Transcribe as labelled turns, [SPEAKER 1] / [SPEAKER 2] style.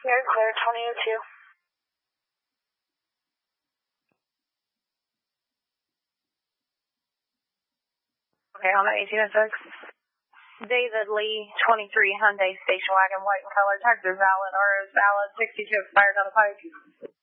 [SPEAKER 1] You're clear, 2002. Okay, on the 1806. David Lee, 23, Hyundai station wagon, white in color. Tags are valid. R is valid. 62 expired on the pipe.